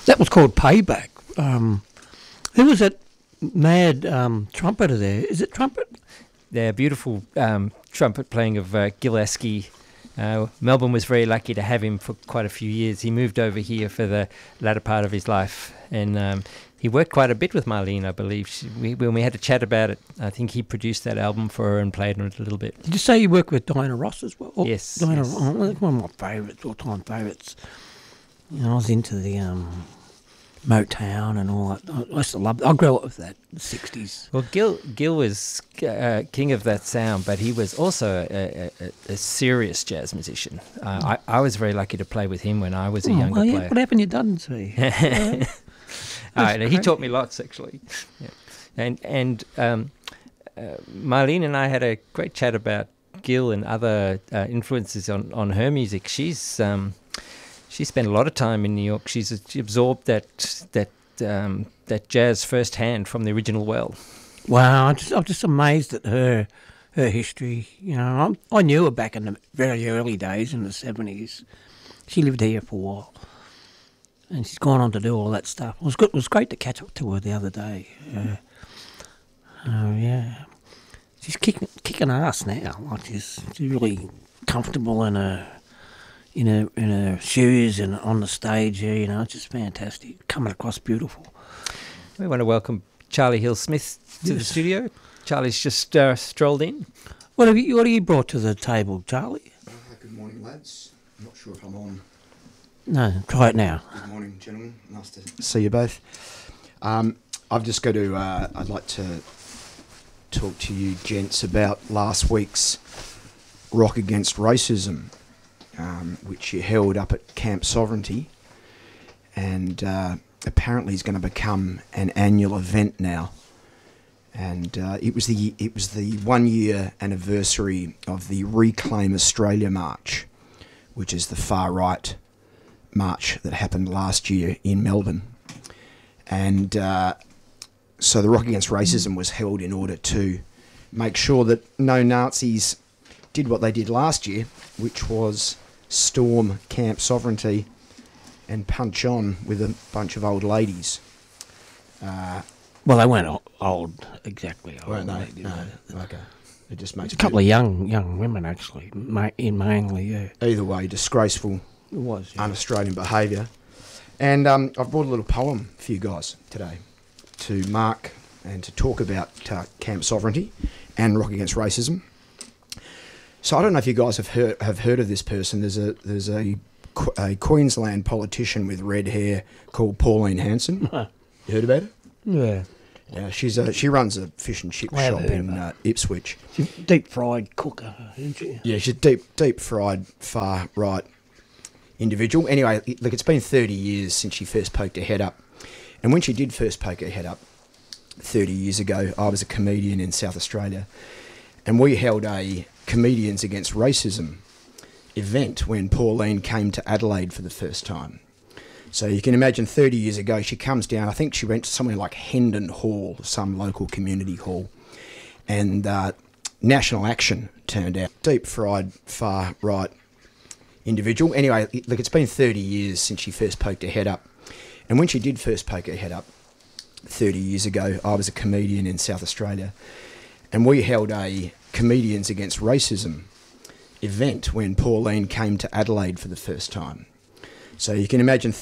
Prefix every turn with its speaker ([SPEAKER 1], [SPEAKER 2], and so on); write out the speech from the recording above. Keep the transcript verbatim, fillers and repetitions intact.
[SPEAKER 1] That was called Payback. Um, who was that mad um, trumpeter there? Is it trumpet?
[SPEAKER 2] Yeah, beautiful um, trumpet playing of uh, Gillespie. Uh, Melbourne was very lucky to have him for quite a few years. He moved over here for the latter part of his life, and um, he worked quite a bit with Marlene, I believe. She, we, when we had a chat about it, I think he produced that album for her and played on it a little bit.
[SPEAKER 1] Did you say you worked with Diana Ross as well?
[SPEAKER 2] Yes.
[SPEAKER 1] Diana
[SPEAKER 2] yes.
[SPEAKER 1] Ross, that's one of my favourites, all-time favourites. You know, I was into the um, Motown and all that. I, I used to love it. I grew up with that, the sixties.
[SPEAKER 2] Well, Gil Gil was uh, king of that sound, but he was also a, a, a serious jazz musician. Uh, I, I was very lucky to play with him when I was a
[SPEAKER 1] Oh,
[SPEAKER 2] younger
[SPEAKER 1] well, yeah,
[SPEAKER 2] player.
[SPEAKER 1] what happened you done to me? uh,
[SPEAKER 2] Uh, he taught me lots, actually. Yeah. And and um, uh, Marlene and I had a great chat about Gil and other uh, influences on, on her music. She's um, she spent a lot of time in New York. She's she absorbed that that um, that jazz firsthand from the original well.
[SPEAKER 1] Wow, I'm just, I'm just amazed at her her history. You know, I'm, I knew her back in the very early days in the seventies. She lived here for a while. And she's gone on to do all that stuff. It was good. It was great to catch up to her the other day. Uh, oh yeah, she's kicking kicking ass now. Like she's, she's really comfortable in her in her in her shoes and on the stage here. You know, it's just fantastic. Coming across beautiful.
[SPEAKER 2] We want to welcome Charlie Hill-Smith to
[SPEAKER 1] Yes.
[SPEAKER 2] the studio. Charlie's just uh, strolled in.
[SPEAKER 1] What have you What have you brought to the table, Charlie?
[SPEAKER 3] Uh, good morning, lads. I'm not sure if I'm on.
[SPEAKER 1] No, try it now.
[SPEAKER 3] Good morning, gentlemen. Nice to see you both. Um, I've just got to, uh, I'd like to talk to you gents about last week's Rock Against Racism, um, which you held up at Camp Sovereignty, and uh, apparently is going to become an annual event now. And uh, it was the it was the one year anniversary of the Reclaim Australia March, which is the far right march that happened last year in Melbourne. And uh, so the Rock Against Racism was held in order to make sure that no Nazis did what they did last year, which was storm Camp Sovereignty and punch on with a bunch of old ladies. Uh,
[SPEAKER 1] Well, they weren't o- old exactly. Old,
[SPEAKER 3] weren't they?
[SPEAKER 1] did
[SPEAKER 3] No.
[SPEAKER 1] they?
[SPEAKER 3] Okay. It just makes
[SPEAKER 1] A couple of young young women actually, ma- in mainly. Yeah,
[SPEAKER 3] either way, disgraceful,
[SPEAKER 1] it was. Yeah.
[SPEAKER 3] un-Australian behaviour. And um, I've brought a little poem for you guys today to mark and to talk about uh, Camp Sovereignty and Rock Against Racism. So I don't know if you guys have heard have heard of this person. There's a there's a, a Queensland politician with red hair called Pauline Hanson. You heard about it?
[SPEAKER 1] Yeah.
[SPEAKER 3] Yeah, she's a, she runs a fish and chip
[SPEAKER 1] I have
[SPEAKER 3] shop
[SPEAKER 1] heard
[SPEAKER 3] in
[SPEAKER 1] of
[SPEAKER 3] uh, Ipswich.
[SPEAKER 1] She's a deep fried cooker, isn't she?
[SPEAKER 3] Yeah, she's a deep deep fried far right individual. Anyway, look, it's been thirty years since she first poked her head up. And when she did first poke her head up, thirty years ago, I was a comedian in South Australia. And we held a Comedians Against Racism event when Pauline came to Adelaide for the first time. So you can imagine thirty years ago, she comes down, I think she went to somewhere like Hendon Hall, some local community hall. And uh, National Action turned out. Deep fried far right individual. Anyway, look, it's been thirty years since she first poked her head up. And when she did first poke her head up, thirty years ago, I was a comedian in South Australia. And we held a Comedians Against Racism event when Pauline came to Adelaide for the first time. So you can imagine